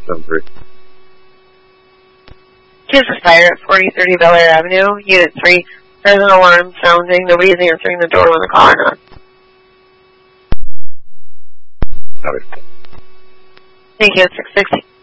7-3. Kansas Fire at 4030 Bel Air Avenue, Unit 3. There's an alarm sounding. Nobody's answering the door when the caller knocks. Copy. Thank you, 660.